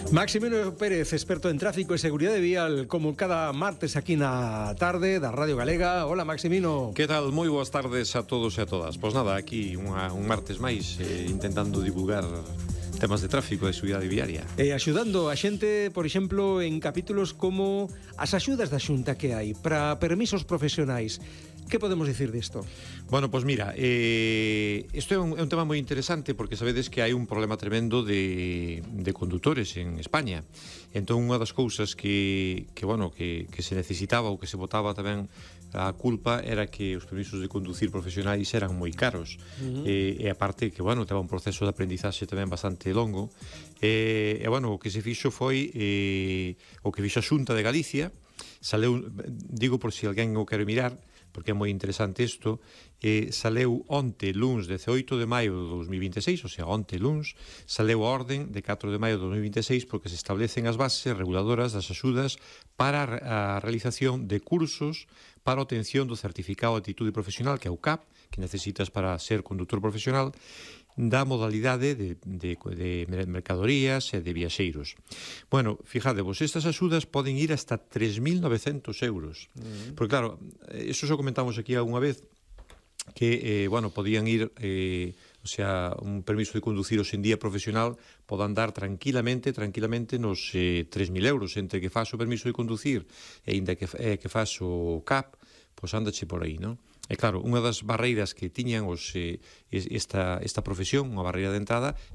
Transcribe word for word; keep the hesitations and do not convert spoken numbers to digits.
Maximino Pérez, experto en tráfico e seguridade vial, como cada martes aquí na tarde da Radio Galega. Hola, Maximino. Que tal? Moi boas tardes a todos e a todas. Pois nada, aquí unha, un martes máis eh, intentando divulgar temas de tráfico e seguridade viaria. E axudando a xente, por exemplo, en capítulos como as axudas da Xunta que hai para permisos profesionais. Que podemos dicir disto? Bueno, pois mira, eh, isto é un, é un tema moi interesante porque sabedes que hai un problema tremendo de, de condutores en España. Entón, unha das cousas que, que, bueno, que, que se necesitaba ou que se botaba tamén a culpa era que os permisos de conducir profesionais eran moi caros. Uh -huh. e, e aparte que, bueno, teba un proceso de aprendizaxe tamén bastante longo. E, e bueno, o que se fixo foi eh, o que fixo a Xunta de Galicia. Saleu, digo por si alguén o quere mirar, porque é moi interesante isto, eh, saleu onte, luns, dezaoito de maio de dos mil vinte e seis, o sea, onte, luns, saleu a orden de catro de maio de dos mil vinte e seis porque se establecen as bases reguladoras das axudas para a realización de cursos para a obtención do certificado de actitude profesional, que é o C A P, que necesitas para ser conductor profesional, da modalidade de, de, de mercadorías e de viaxeiros. Bueno, fijadevos, estas axudas poden ir hasta tres mil novecentos euros. Uh -huh. Porque claro, eso xa comentamos aquí alguna vez, que, eh, bueno, podían ir, eh, o sea, un permiso de conducir hoxe en día profesional pode andar tranquilamente, tranquilamente nos eh, tres mil euros, entre que faz o permiso de conducir e ainda que, eh, que faz o C A P, pois andache por aí, non? E claro, unha das barreiras que tiñan os, eh, esta, esta profesión, unha barreira de entrada,